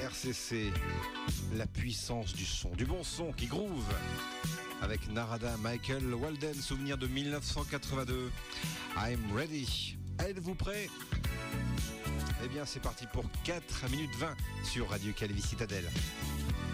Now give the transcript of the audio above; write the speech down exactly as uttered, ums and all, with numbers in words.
R C C, la puissance du son, du bon son qui groove. Avec Narada Michael Walden, souvenir de mille neuf cent quatre-vingt-deux. I'm ready. Êtes-vous prêts? Eh bien, c'est parti pour quatre minutes vingt sur Radio Calvi Citadelle.